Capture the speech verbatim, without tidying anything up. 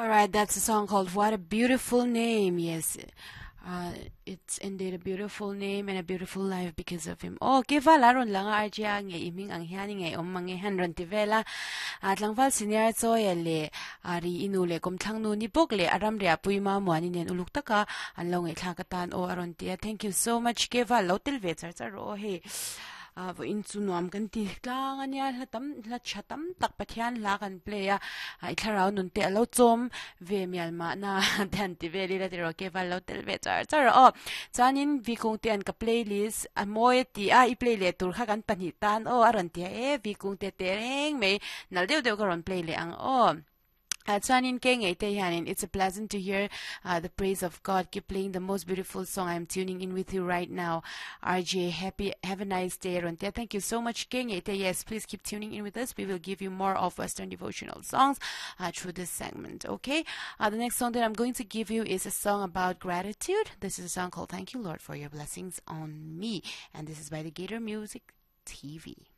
All right, that's a song called What a Beautiful Name. Yes, uh, it's indeed a beautiful name and a beautiful life because of him. Oh, kiva laron lang arjia nge iming ang hiani nge om mange hanron tivela at lang val senior soyale ari inule kom thang nu ni pokle aram ria puima mwani nen uluk taka anlong e thlakatan o aron tia. Thank you so much kiva lotel ve char char o he. Uh, in sunuam kan ti klangan ya latam la chatam tak pathian la kan play ya ai tharau nun te alo chom ve mialma na dan ti ve li la ti ro ke val lo tel ve char char o chanin vi kung te an ka playlist a moi ti a I play le tur kha kan pani tan o aron ti e vi kung te te reng me nal deu deu ka ron play le ang o. Uh, Chanin Keng Eteyanin, it's a pleasant to hear uh, the praise of God. Keep playing the most beautiful song. I'm tuning in with you right now. R J, happy, have a nice day. Rontia, thank you so much, Keng Ete. Yes, please keep tuning in with us. We will give you more of Western devotional songs uh, through this segment. Okay. Uh, the next song that I'm going to give you is a song about gratitude. This is a song called "Thank You, Lord, for Your Blessings on Me," and this is by the Gator Music T V.